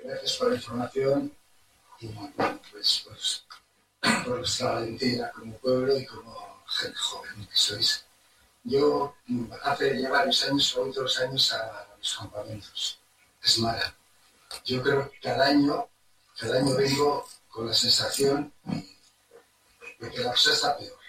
Gracias por la información y bueno, pues por vuestra valentía como pueblo y como gente joven que sois. Yo hace ya varios años, voy todos los años a los campamentos. Es mala. Yo creo que cada año vengo con la sensación de que la cosa está peor.